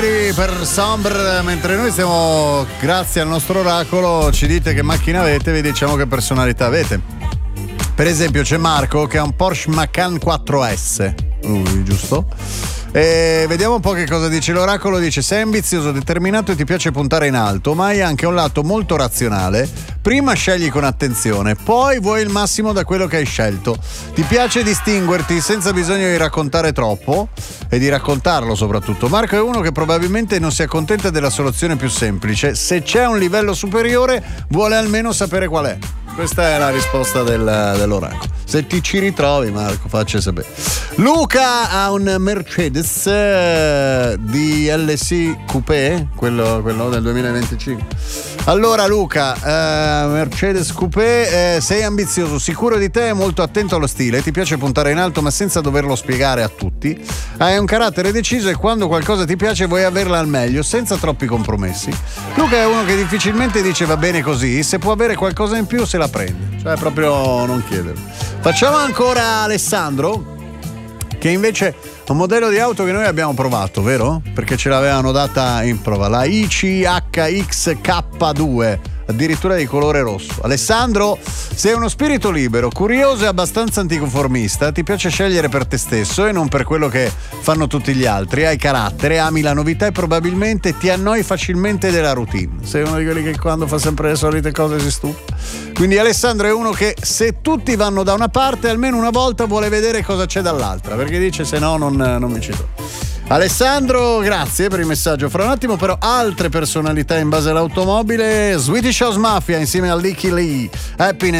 Ready per Sombre, mentre noi stiamo, grazie al nostro oracolo, ci dite che macchina avete, vi diciamo che personalità avete. Per esempio c'è Marco che ha un Porsche Macan 4S, giusto? E vediamo un po' che cosa dice l'oracolo. Dice: sei ambizioso, determinato e ti piace puntare in alto, ma hai anche un lato molto razionale. Prima scegli con attenzione, poi vuoi il massimo da quello che hai scelto. Ti piace distinguerti senza bisogno di raccontare troppo e di raccontarlo soprattutto. Marco è uno che probabilmente non si accontenta della soluzione più semplice. Se c'è un livello superiore vuole almeno sapere qual è. Questa è la risposta dell'oracolo. Se ti ci ritrovi, Marco, facci sapere. Luca ha un Mercedes DLC Coupé, quello del 2025. Allora Luca, Mercedes Coupé, sei ambizioso, sicuro di te, molto attento allo stile, ti piace puntare in alto ma senza doverlo spiegare a tutti, hai un carattere deciso e quando qualcosa ti piace vuoi averla al meglio, senza troppi compromessi. Luca è uno che difficilmente dice va bene così, se può avere qualcosa in più se la prende, cioè proprio non chiedere. Facciamo ancora Alessandro, che invece è un modello di auto che noi abbiamo provato, vero? Perché ce l'avevano data in prova, la ICHXK2, addirittura di colore rosso. Alessandro, sei uno spirito libero, curioso e abbastanza anticonformista, ti piace scegliere per te stesso e non per quello che fanno tutti gli altri, hai carattere, ami la novità e probabilmente ti annoi facilmente della routine. Sei uno di quelli che quando fa sempre le solite cose si stufa. Quindi Alessandro è uno che se tutti vanno da una parte almeno una volta vuole vedere cosa c'è dall'altra, perché dice se no non mi ci trovo. Alessandro, grazie per il messaggio. Fra un attimo però altre personalità in base all'automobile. Swedish House Mafia insieme a Licky Lee, Happiness.